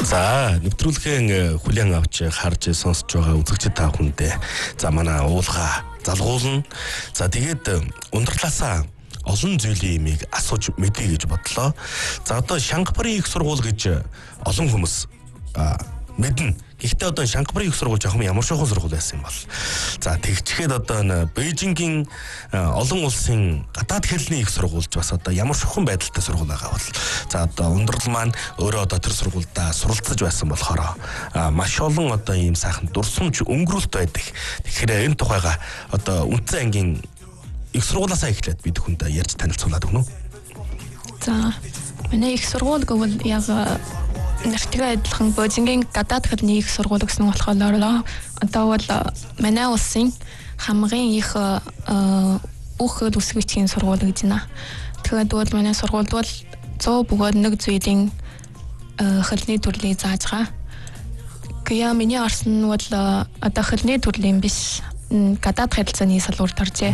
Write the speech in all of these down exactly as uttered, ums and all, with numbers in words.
За нэвтрүүлгийн хүлээн авч харж сонсож байгаа үзэгчид та бүхэндээ за манай уулга залгуулна. За тэгээд ундралаасаа олон зүйлийн имийг асууж мэдээ гэж бодлоо. За одоо Шангапарын их сургууль гэж олон хүмүүс мэднэ. Гэхдээ одоо Шангапарын их сургууль жоохон ямар шохон сургууль байсан юм бол. За тэгчгээд одоо н Бээжингийн олон улсын гадаад хэлний их сургуульч бас одоо ямар шохон байдалтай сургууль байгаа бол. За одоо ундрал маань өөрөө одоо тэр сургуультай суралцаж байсан болохоор маш олон одоо ийм сайхан дурсамж өнгөрүүлт байдаг. Тэгэхээр энэ тухайга одоо Үндсэн ангийн их сургуулиасаа эхлээд бид хүндээ ярьж танилцуулаад өгнө. За манай их сургууль гэвэл яг нэртэйгээ адилхан Бээжингийн гадаад хэлний их сургууль гэсэн болохоор одоо бол манай улсын хамгийн их бүх хэл үсгийчийн сургууль гэж байна. Тэгээд бол манай сургуульд бол зөө бөгөөд нэг зүйлийн хэлний төрлийг зааж байгаа. Гэя миний орсон нь бол одоо хэлний төрлийн биш гадаад хэлцээний салбарт оржээ.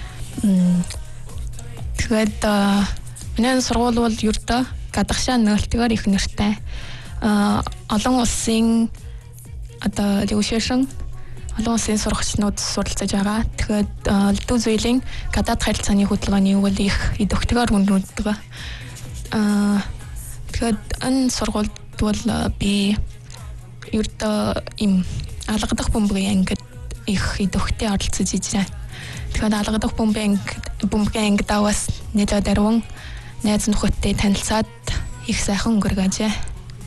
Тэгээд манай сургууль бол ердөө гадагшаа нөлтгөр их нэртэй. Олон улсын одоо negotiation олон улсын сурагчнууд суралцаж байгаа. Тэгэхээр дүү зүйлийн гадаад харилцааны хөтөлбөрийн үйл их идэвхтэйгээр хүндрүүлдэг. Аа тэгэхээр энэ сургуульд бол би ердөө им алгадах бөмбөгийн ангид их идэвхтэй оролцож ижээ. Тэгэхээр алгадах бөмбөгийн бөмбөгийн ангид аваас нэлээд даруун найз нөхөдтэй танилцаад их сайхан өнгөргөөжээ.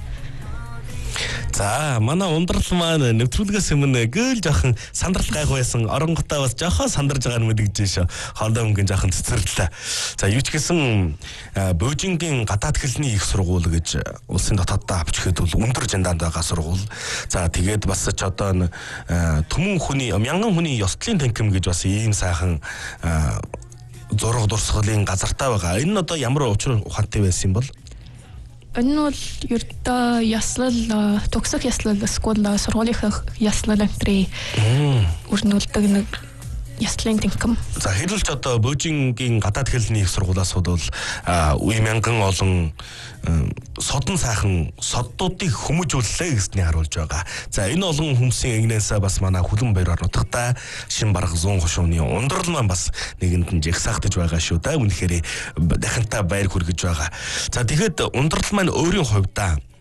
За манай ундрал маань нэвтрүүлгээс өмнө гэл жоохон сандрал гайх байсан. Оронготоо бас жоохон сандарж байгааг нь мэдгэж шүү. Хоолой мөнгөний жоохон цэцэрлээ. За юу ч гэсэн Бээжингийн гадаад хэлний их сургууль гэж улсын дотооддоо авчихад бол өндөр жандаанд байгаа сургууль. За тэгээд бас ч одоо төмөн хүний мянган хүний ёслолын танхим гэж бас ийм сайхан зураг дурсгалын газартай байгаа. Энэ нь одоо ямар учир ухаантай байсан юм бол? Энэ бол ердөө яслал төгсөх яслал скул сургуулийн яслал энтри өрнүүлдэг нэг яслын тэнхим. За хэлэлч одоо Бээжингийн гадаад хэлний их сургуулиас бол үе мянган олон содон сайхан соддуудыг хүмүүжүүллээ гэсний харуулж байгаа. За энэ олон хүмүүсийн эгнээс бас манай хүлэн баяраар нутагтай шин бараг зүүн хошууны ундрал маань бас нэгэнд нь жигсахдаж байгаа шүү да. Үнэхээр дахинтаа баяр хүргэж байгаа. За тэгэхэд ундрал маань өөрийн хувьдаа